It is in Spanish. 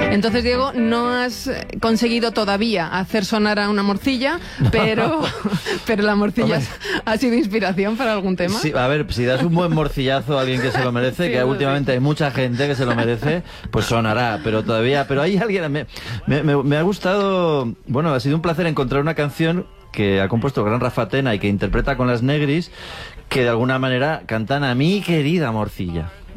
Entonces, Diego, no has conseguido todavía hacer sonar a una morcilla, pero la morcilla ha sido inspiración para algún tema. Sí, a ver, si das un buen morcillazo a alguien que se lo merece, Sí, que últimamente hay mucha gente que se lo merece, pues sonará, pero todavía... Pero hay alguien... Me ha gustado... Bueno, ha sido un placer encontrar una canción que ha compuesto el gran Rafa Tena y que interpreta con las Negris, que de alguna manera cantan a mi querida morcilla.